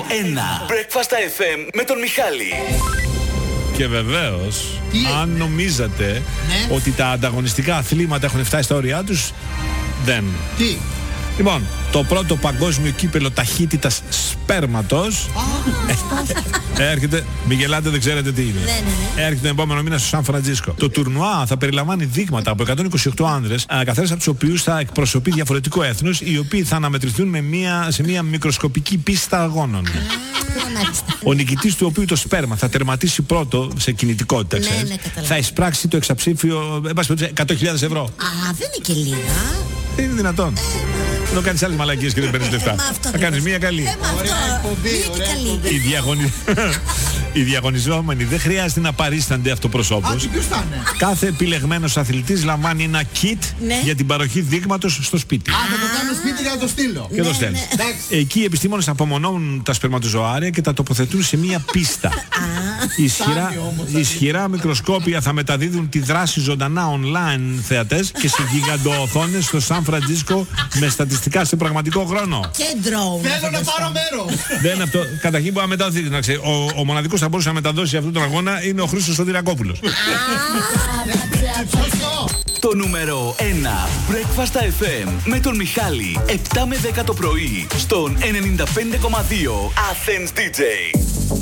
1. Breakfast FM με τον Μιχάλη. Και βεβαίως, αν νομίζατε ότι τα ανταγωνιστικά αθλήματα έχουν φτάσει στα όρια τους, δεν. Τι? Λοιπόν, το πρώτο παγκόσμιο κύπελο ταχύτητας σπέρματος έρχεται, μη γελάτε, δεν ξέρετε τι είναι. Έρχεται τον επόμενο μήνα στο Σαν Φραντζίσκο. Το τουρνουά θα περιλαμβάνει δείγματα από 128 άνδρες, καθένας από τους οποίους θα εκπροσωπεί διαφορετικό έθνος, οι οποίοι θα αναμετρηθούν σε μια μικροσκοπική πίστα αγώνων. Ο νικητής του οποίου το σπέρμα θα τερματίσει πρώτο σε κινητικότητα, ξέρεις, θα εισπράξει το εξαψήφιο 100.000 ευρώ. Α, δεν είναι και λίγα. Δεν είναι δυνατόν. Δεν το κάνεις άλλες μαλακίες και δεν παίρνεις λεφτά. Θα κάνεις μία καλή. Οι διαγωνιζόμενοι δεν χρειάζεται να παρίστανται αυτοπροσώπως. Κάθε επιλεγμένος αθλητής λαμβάνει ένα kit για την παροχή δείγματος στο σπίτι. Θα το κάνω σπίτι για να το στείλω. Και το στέλνεις. Εκεί οι επιστήμονες απομονώνουν τα σπερματοζωάρια και τα τοποθετούν σε μία πίστα. Ισχυρά μικροσκόπια θα μεταδίδουν τη δράση ζωντανά online θεατές και σε γιγαντοοθόνες στο Σαν Φραντζίσκο με στατιστικά σε πραγματικό χρόνο. Και drone. Θέλω να πάρω μέρος. Δεν αυτό. Καταρχήν μπορεί να μεταδώσει. Ο μοναδικός που θα μπορούσε να μεταδώσει αυτόν τον αγώνα είναι ο Χρήστος Σωτηρακόπουλος. Το νούμερο 1 Breakfast FM με τον Μιχάλη 7 με 10 το πρωί στον 95,2 Athens DJ.